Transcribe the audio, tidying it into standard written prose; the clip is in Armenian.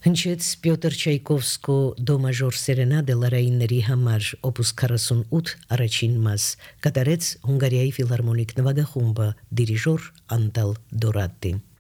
Հնչեց Պյոտր Չայկովսկու դո մաժոր սերենադը լարայինների համար օպուս 48 առաջին մաս կատարեց Հունգարիայի ֆիլհարմոնիկ նվագախումբը դիրիժոր Անտալ Դորատի